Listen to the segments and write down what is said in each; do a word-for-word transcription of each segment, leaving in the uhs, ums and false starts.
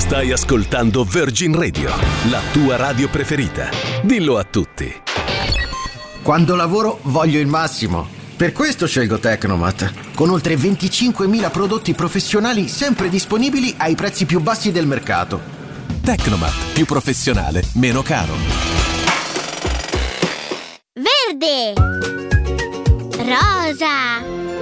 Stai ascoltando Virgin Radio, la tua radio preferita. Dillo a tutti. Quando lavoro voglio il massimo. Per questo scelgo Tecnomat, con oltre venticinquemila prodotti professionali sempre disponibili ai prezzi più bassi del mercato. Tecnomat, più professionale, meno caro. Verde, rosa,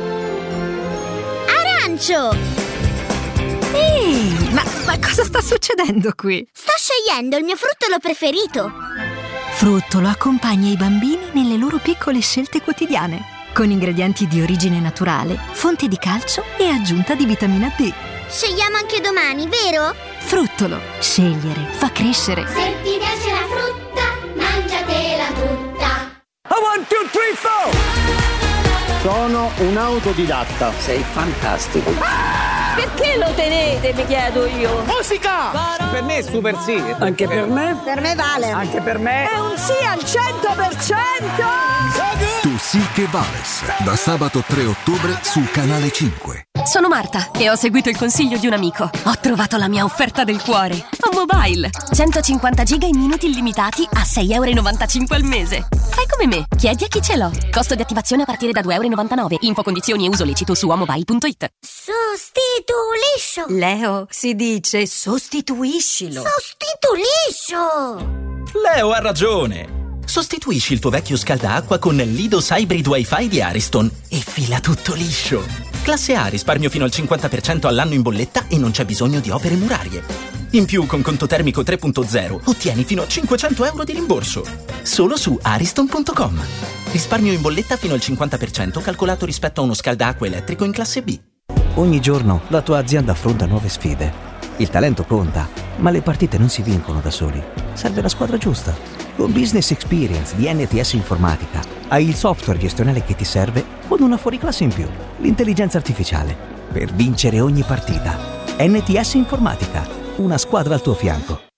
arancio. Ehi, ma, ma cosa sta succedendo qui? Sto scegliendo il mio fruttolo preferito. Fruttolo accompagna i bambini nelle loro piccole scelte quotidiane, con ingredienti di origine naturale, fonte di calcio e aggiunta di vitamina D. Scegliamo anche domani, vero? Fruttolo, scegliere fa crescere. Se ti piace la frutta, mangiatela tutta. I want two, three, four. Sono un autodidatta. Sei fantastico. Ah! Perché lo tenete, mi chiedo io? Musica! Per me è super sì. Anche per me? Per me vale. Anche per me? È un sì al cento per cento! Tu sì che vales. Da sabato tre ottobre su Canale cinque. Sono Marta e ho seguito il consiglio di un amico. Ho trovato la mia offerta del cuore. Ho Mobile. centocinquanta giga in minuti illimitati a sei e novantacinque euro al mese. Fai come me. Chiedi a chi ce l'ho. Costo di attivazione a partire da due e novantanove euro. Info, condizioni e uso lecito su omobile punto it. Sostituliscio. Leo, si dice sostituiscilo. Sostituliscio. Leo ha ragione. Sostituisci il tuo vecchio scaldaacqua con l'Idos Hybrid Wi-Fi di Ariston e fila tutto liscio. Classe A, risparmio fino al cinquanta per cento all'anno in bolletta e non c'è bisogno di opere murarie. In più, con conto termico tre punto zero, ottieni fino a cinquecento euro di rimborso. Solo su ariston punto com. Risparmio in bolletta fino al cinquanta per cento calcolato rispetto a uno scaldaacqua elettrico in classe B. Ogni giorno la tua azienda affronta nuove sfide. Il talento conta, ma le partite non si vincono da soli. Serve la squadra giusta. Con Business Experience di N T S Informatica hai il software gestionale che ti serve con una fuoriclasse in più, l'intelligenza artificiale, per vincere ogni partita. N T S Informatica, una squadra al tuo fianco.